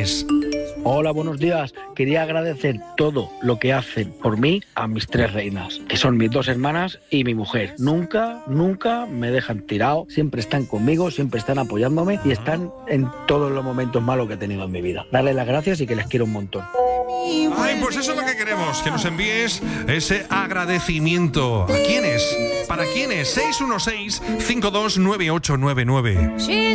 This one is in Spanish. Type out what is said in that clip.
tienes? Hola, buenos días. Quería agradecer todo lo que hacen por mí a mis 3 reinas, que son mis 2 hermanas y mi mujer. Nunca me dejan tirado, siempre están conmigo, siempre están apoyándome y están en todos los momentos malos que he tenido en mi vida. Darles las gracias y que les quiero un montón. Ay, pues eso es lo que queremos, que nos envíes ese agradecimiento. ¿A quiénes? ¿Para quiénes? 616-529899.